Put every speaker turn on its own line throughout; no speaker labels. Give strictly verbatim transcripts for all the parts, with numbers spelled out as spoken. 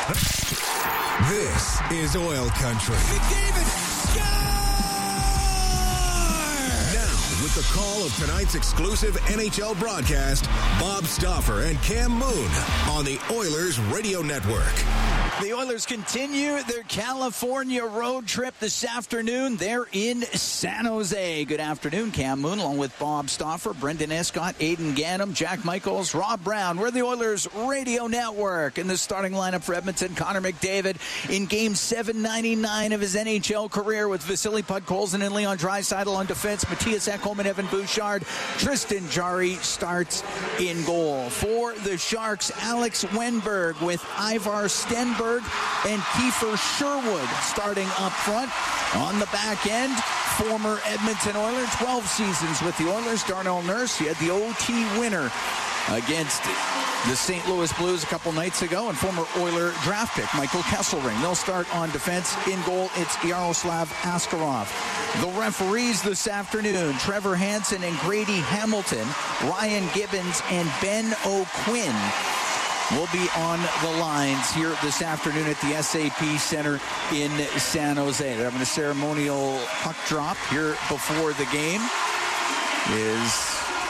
This is Oil Country.
McDavid,
Now, with the call of tonight's exclusive N H L broadcast, Bob Stauffer and Cam Moon on the Oilers Radio Network.
The Oilers continue their California road trip this afternoon. They're in San Jose. Good afternoon, Cam Moon, along with Bob Stauffer, Brendan Escott, Aidan Gannum, Jack Michaels, Rob Brown. We're the Oilers Radio Network. In the starting lineup for Edmonton, Connor McDavid in Game seven ninety-nine of his N H L career with Vasily Podkolzin and Leon Draisaitl on defense, Matthias Ekholm and Evan Bouchard. Tristan Jarry starts in goal. For the Sharks, Alex Wenberg with Ivar Stenberg and Kiefer Sherwood starting up front. On the back end, former Edmonton Oiler, twelve seasons with the Oilers, Darnell Nurse. He had the O T winner against the Saint Louis Blues a couple nights ago, and former Oiler draft pick Michael Kesselring. They'll start on defense. In goal, it's Yaroslav Askarov. The referees this afternoon, Trevor Hansen and Grady Hamilton, Ryan Gibbons and Ben O'Quinn will be on the lines here this afternoon at the S A P Center in San Jose. They're having a ceremonial puck drop here before the game. Is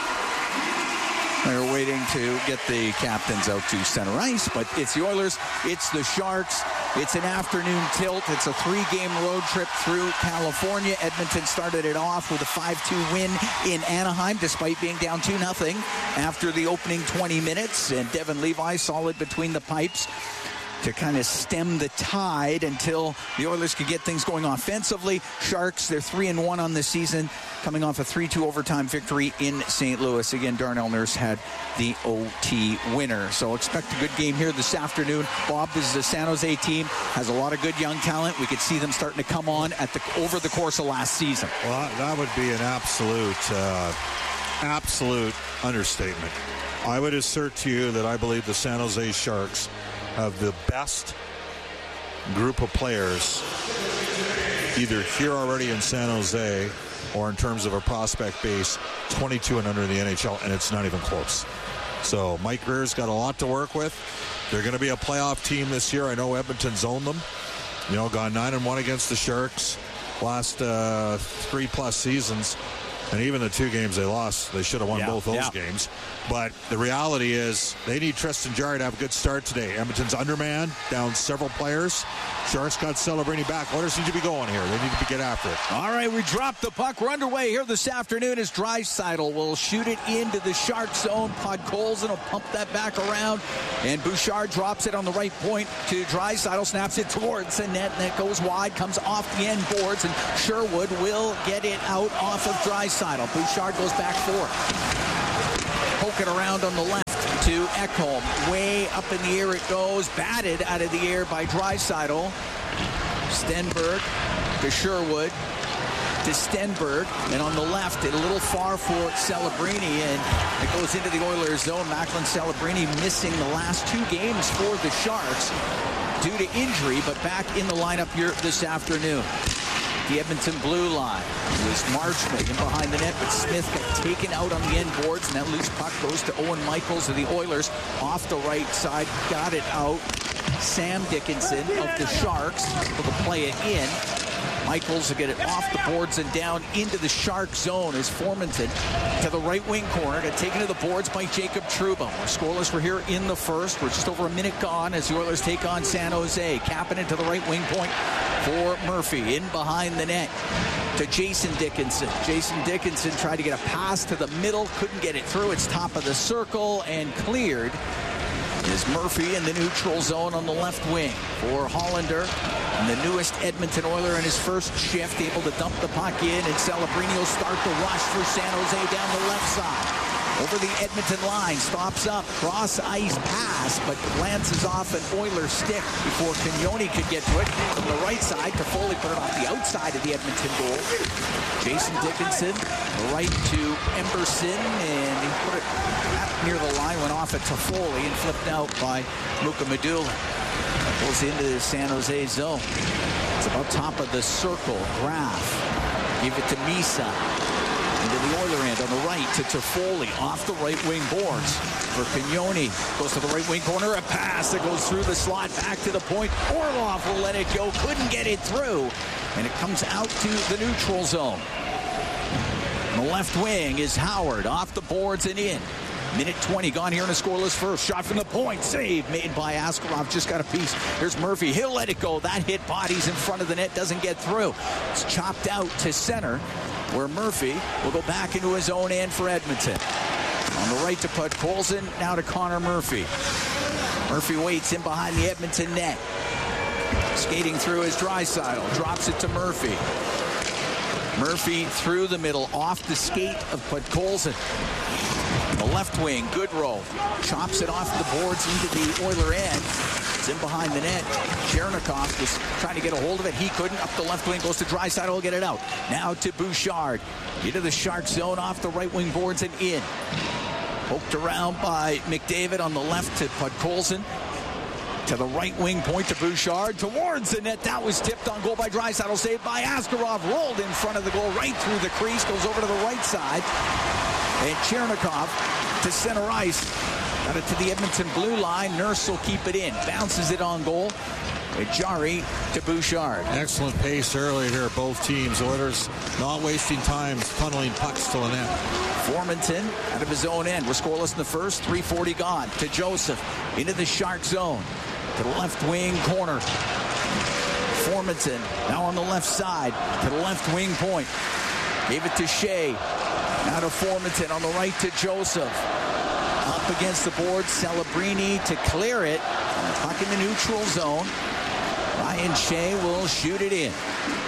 they're waiting to get the captains out to center ice, but it's the Oilers, it's the Sharks. It's an afternoon tilt. It's a three-game road trip through California. Edmonton started it off with a five two win in Anaheim, despite being down two nothing after the opening twenty minutes. And Devin Levi solid between the pipes to kind of stem the tide until the Oilers could get things going offensively. Sharks, they're three and one on the season, coming off a three two overtime victory in Saint Louis. Again, Darnell Nurse had the O T winner. So expect a good game here this afternoon. Bob, this is a San Jose team, has a lot of good young talent. We could see them starting to come on at the over the course of last season.
Well, that would be an absolute, uh, absolute understatement. I would assert to you that I believe the San Jose Sharks have the best group of players either here already in San Jose or in terms of a prospect base twenty-two and under in the N H L, and it's not even close. So Mike Greer's got a lot to work with. They're going to be a playoff team this year. I know Edmonton's owned them. You know, gone nine and one against the Sharks last uh, three plus seasons. And even the two games they lost, they should have won yeah, both those yeah. games. But the reality is they need Tristan Jarry to have a good start today. Edmonton's undermanned, down several players. Sharks got Celebrini back. Oilers need to be going here. They need to get after it.
All right, we dropped the puck. We're underway here this afternoon as Draisaitl will shoot it into the Shark zone. Podkolzin will pump that back around. And Bouchard drops it on the right point to Draisaitl. Snaps it towards the net. And that goes wide, comes off the end boards. And Sherwood will get it out off of Draisaitl. Bouchard goes back four. Poke it around on the left to Ekholm. Way up in the air it goes. Batted out of the air by Draisaitl. Stenberg to Sherwood to Stenberg. And on the left, a little far for Celebrini. And it goes into the Oilers zone. Macklin Celebrini missing the last two games for the Sharks due to injury, but back in the lineup here this afternoon. The Edmonton blue line was Marchment in behind the net, but Smith got taken out on the end boards, and that loose puck goes to Owen Michaels of the Oilers off the right side. Got it out. Sam Dickinson of the Sharks able to play it in. Michaels will get it off the boards and down into the Shark zone as Formanton to the right wing corner. Got taken to the boards by Jacob Trouba. We're scoreless. We're here in the first. We're just over a minute gone as the Oilers take on San Jose. Capping it to the right wing point for Murphy. In behind the net to Jason Dickinson. Jason Dickinson tried to get a pass to the middle. Couldn't get it through. It's top of the circle and cleared. Is Murphy in the neutral zone on the left wing for Hollander. And the newest Edmonton Oiler in his first shift, able to dump the puck in, and Celebrini will start the rush for San Jose down the left side. Over the Edmonton line, stops up, cross-ice pass, but glances off an Oiler stick before Cagnoni could get to it. From the right side, Toffoli put it off the outside of the Edmonton goal. Jason Dickinson, right to Emberson, and he put it near the line, went off at Toffoli, and flipped out by Luka Medula. Goes into the San Jose zone. It's about top of the circle. Graf. Give it to Misa. Into the Oiler end on the right to Toffoli off the right wing boards. For Pignoni, goes to the right wing corner, a pass that goes through the slot back to the point. Orlov will let it go, couldn't get it through, and it comes out to the neutral zone. On the left wing is Howard off the boards and in. Minute twenty gone here in a scoreless first. Shot from the point. Save made by Askarov. Just got a piece. Here's Murphy. He'll let it go. That hit bodies in front of the net. Doesn't get through. It's chopped out to center, where Murphy will go back into his own end for Edmonton. On the right to Podkolzin. Now to Connor Murphy. Murphy waits in behind the Edmonton net. Skating through his Draisaitl. Drops it to Murphy. Murphy through the middle, off the skate of Podkolzin. The left wing, Goodrow chops it off the boards into the Oiler end. It's in behind the net. Chernikov was trying to get a hold of it. He couldn't. Up the left wing, goes to Draisaitl. Will get it out. Now to Bouchard. Into the Shark zone, off the right wing boards and in. Poked around by McDavid on the left to Podkolzin. To the right wing point to Bouchard. Towards the net. That was tipped on goal by Draisaitl. Saved by Askarov. Rolled in front of the goal. Right through the crease. Goes over to the right side. And Chernikov to center ice. Got it to the Edmonton blue line. Nurse will keep it in. Bounces it on goal. And Jarry to Bouchard.
Excellent pace early here, both teams. Oilers not wasting time, funneling pucks to the net.
Formanton out of his own end. We're scoreless in the first. three forty gone. To Joseph. Into the Shark zone. To the left wing corner. Formanton now on the left side. To the left wing point. Gave it to Shea. Now to Formanton on the right to Joseph. Up against the board. Celebrini to clear it. Puck in the neutral zone. Ryan Shea will shoot it in.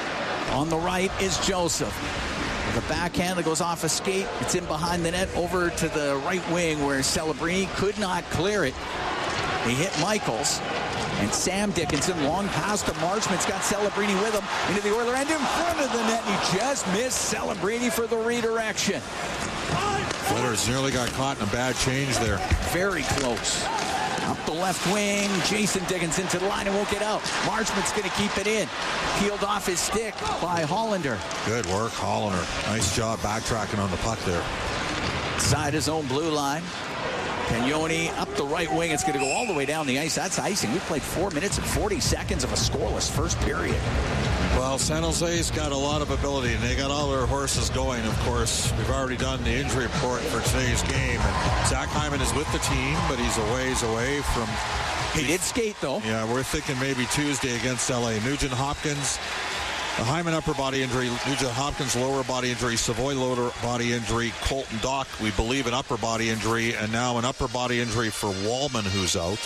On the right is Joseph. The backhand that goes off a skate. It's in behind the net over to the right wing where Celebrini could not clear it. He hit Michaels. And Sam Dickinson, long pass to Marchment's got Celebrini with him into the Oiler end in front of the net. And he just missed Celebrini for the redirection.
Oilers nearly got caught in a bad change there.
Very close. Up the left wing, Jason Dickinson to the line and won't get out. Marchment's going to keep it in. Peeled off his stick by Hollander.
Good work, Hollander. Nice job backtracking on the puck there.
Side his own blue line. Pignoni up the right wing. It's going to go all the way down the ice. That's icing. We played four minutes and forty seconds of a scoreless first period.
Well, San Jose's got a lot of ability, and they got all their horses going, of course. We've already done the injury report for today's game. And Zach Hyman is with the team, but he's a ways away from...
He did skate, though.
Yeah, we're thinking maybe Tuesday against L A. Nugent Hopkins, the Hyman upper body injury, Nugent Hopkins lower body injury, Savoy lower body injury, Colton Dock, we believe an upper body injury, and now an upper body injury for Wallman, who's out.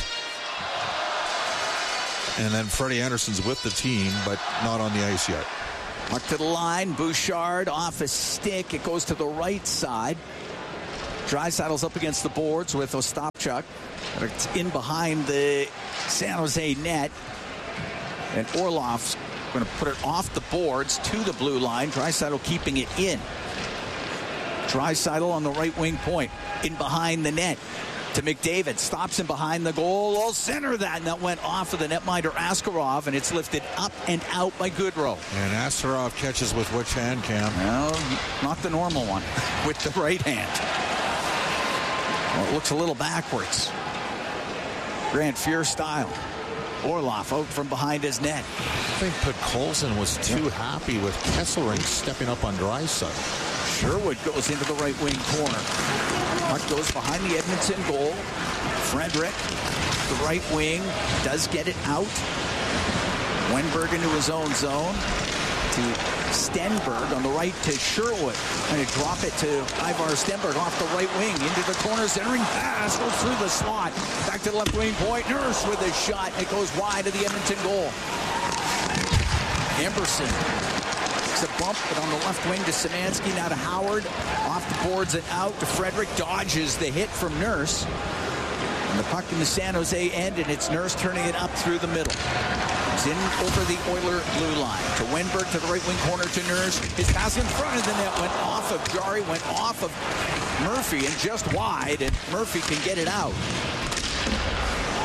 And then Freddie Anderson's with the team, but not on the ice yet.
Up to the line, Bouchard off a stick. It goes to the right side. Draisaitl's up against the boards with Ostapchuk. It's in behind the San Jose net. And Orlov's going to put it off the boards to the blue line. Draisaitl keeping it in. Draisaitl on the right wing point. In behind the net. To McDavid, stops him behind the goal. I'll center that, and that went off of the netminder Askarov, and it's lifted up and out by Goodrow.
And Askarov catches with which hand, Cam?
No, not the normal one, with the right hand. Well, it looks a little backwards. Grant Fuhr style. Orlov out from behind his net.
I think Podkolzin was too yep. happy with Kesselring stepping up on Draisaitl.
Sherwood goes into the right wing corner. Puck goes behind the Edmonton goal. Frederick, the right wing, does get it out. Wenberg into his own zone. To Stenberg on the right to Sherwood. And to drop it to Ivar Stenberg off the right wing. Into the corner, centering pass. Goes through the slot. Back to the left wing point. Nurse with a shot. It goes wide of the Edmonton goal. Emberson. A bump, but on the left wing to Szymanski, now to Howard, off the boards and out to Frederick, dodges the hit from Nurse, and the puck in the San Jose end, and it's Nurse turning it up through the middle. It's in over the Oiler blue line to Wenberg to the right wing corner to Nurse. His pass in front of the net went off of Jarry, went off of Murphy, and just wide, and Murphy can get it out.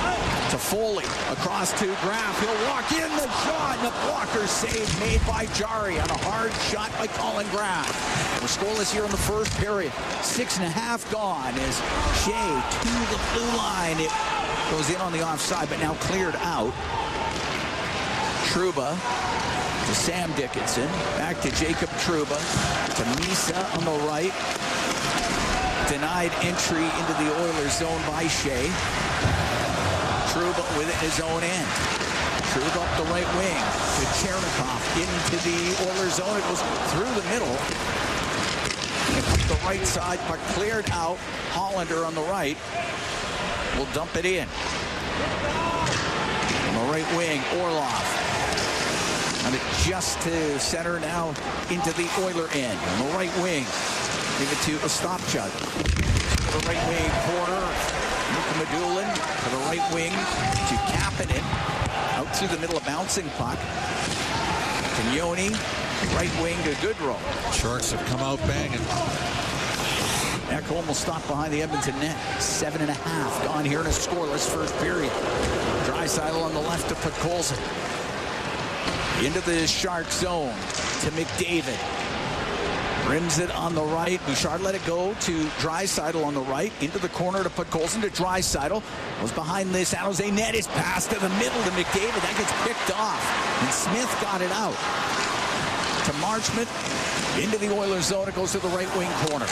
To Foley, across to Graff. He'll walk in the shot, and a blocker save made by Jari on a hard shot by Colin Graff. We're scoreless here in the first period. Six and a half gone as Shea to the blue line. It goes in on the offside, but now cleared out. Trouba to Sam Dickinson. Back to Jacob Trouba. To Misa on the right. Denied entry into the Oilers zone by Shea. Trouba with it his own end. Trouba up the right wing to Chernikov into the Oilers zone. It goes through the middle. And up the right side, but cleared out. Hollander on the right will dump it in. On the right wing, Orlov. And it just to center now into the Oiler end. On the right wing, give it to Ostapchuk. To the right wing corner. Luka Medulin to the right wing to Kapanen. Out through the middle, a bouncing puck. Cagnoni, right wing to Goodrow.
Sharks have come out banging.
Ekholm will stop behind the Edmonton net. Seven and a half gone here in a scoreless first period. Draisaitl on the left to Podkolzin. Into the Shark zone to McDavid. Rims it on the right. Bouchard let it go to Draisaitl on the right. Into the corner to Podkolzin to Draisaitl. Was behind the San Jose net. His pass to the middle to McDavid. That gets picked off. And Smith got it out. To Marchment. Into the Oilers zone. It goes to the right wing corner.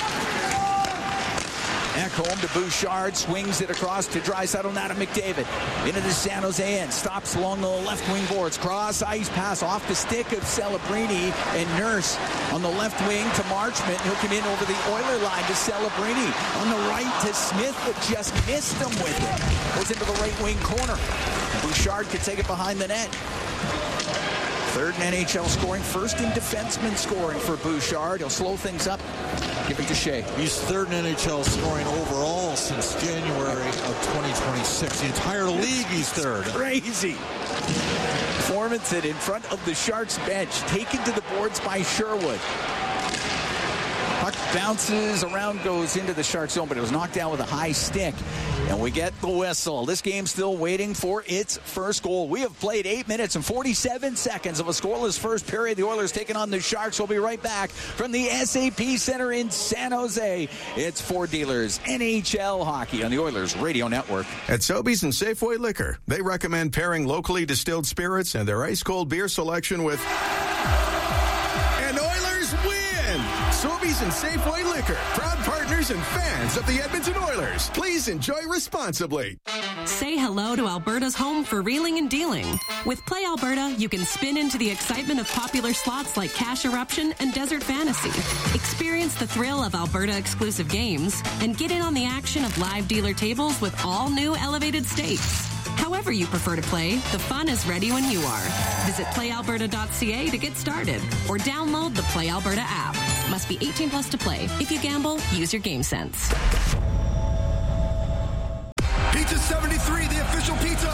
Ekholm to Bouchard, swings it across to Draisaitl, now to McDavid. Into the San Jose end, stops along the left wing boards. Cross ice pass off the stick of Celebrini and Nurse on the left wing to Marchment. He'll come in over the Oiler line to Celebrini. On the right to Smith, but just missed him with it. Goes into the right wing corner. Bouchard could take it behind the net. Third in N H L scoring, first in defenseman scoring for Bouchard. He'll slow things up. Give it to Shea.
He's third in N H L scoring overall since January of twenty twenty-six. The entire league, he's third.
Crazy. Formanton in front of the Sharks bench, taken to the boards by Sherwood. Puck bounces around, goes into the Sharks zone, but it was knocked down with a high stick. And we get the whistle. This game's still waiting for its first goal. We have played eight minutes and forty-seven seconds of a scoreless first period. The Oilers taking on the Sharks. We'll be right back from the S A P Center in San Jose. It's Ford Dealers N H L Hockey on the Oilers Radio Network.
At Sobeys and Safeway Liquor, they recommend pairing locally distilled spirits and their ice-cold beer selection with... And Oilers win! Sobeys and Safeway Liquor, proud partners and fans of the Edmonton Oilers. Please enjoy responsibly.
Say hello to Alberta's home for reeling and dealing. With Play Alberta, you can spin into the excitement of popular slots like Cash Eruption and Desert Fantasy. Experience the thrill of Alberta-exclusive games and get in on the action of live dealer tables with all new elevated stakes. However you prefer to play, the fun is ready when you are. Visit play alberta dot c a to get started or download the Play Alberta app. Must be eighteen plus to play. If you gamble, use your game sense.
Pizza seventy-three, the official pizza